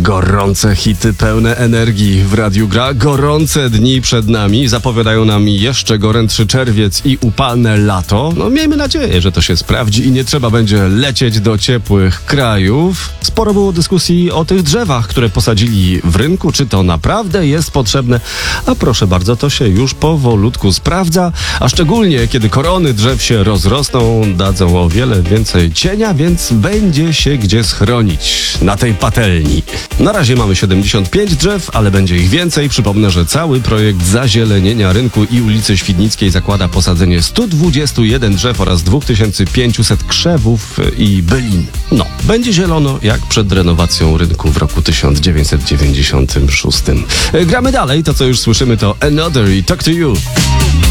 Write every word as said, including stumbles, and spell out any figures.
Gorące hity pełne energii w Radiu Gra. Gorące dni przed nami. Zapowiadają nam jeszcze gorętszy czerwiec i upalne lato. No miejmy nadzieję, że to się sprawdzi i nie trzeba będzie lecieć do ciepłych krajów. Sporo było dyskusji o tych drzewach, które posadzili w rynku. Czy to naprawdę jest potrzebne? A proszę bardzo, to się już powolutku sprawdza. A szczególnie, kiedy korony drzew się rozrosną, dadzą o wiele więcej cienia, więc będzie się gdzie schronić na tej patelni. Na razie mamy siedemdziesiąt pięć drzew, ale będzie ich więcej. Przypomnę, że cały projekt zazielenienia rynku i ulicy Świdnickiej zakłada posadzenie stu dwudziestu jeden drzew oraz dwa tysiące pięćset krzewów i bylin. No, będzie zielono jak przed renowacją rynku w roku tysiąc dziewięćset dziewięćdziesiątym szóstym. Gramy dalej, to co już słyszymy to Another i Talk to You.